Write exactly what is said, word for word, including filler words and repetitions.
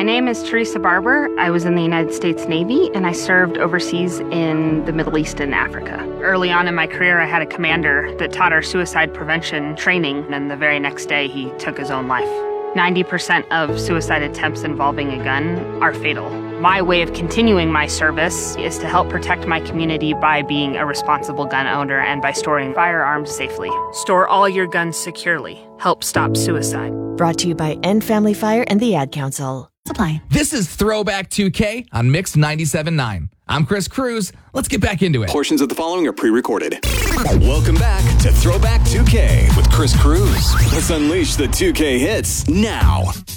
My name is Teresa Barber. I was in the United States Navy, and I served overseas in the Middle East and Africa. Early on in my career, I had a commander that taught our suicide prevention training, and the very next day, he took his own life. ninety percent of suicide attempts involving a gun are fatal. My way of continuing my service is to help protect my community by being a responsible gun owner and by storing firearms safely. Store all your guns securely. Help stop suicide. Brought to you by End Family Fire and the Ad Council. Supply. This is Throwback two K on Mix ninety-seven point nine. I'm Chris Cruz. Let's get back into it. Portions of the following are pre-recorded. Welcome back to Throwback two K with Chris Cruz. Let's unleash the two K hits now.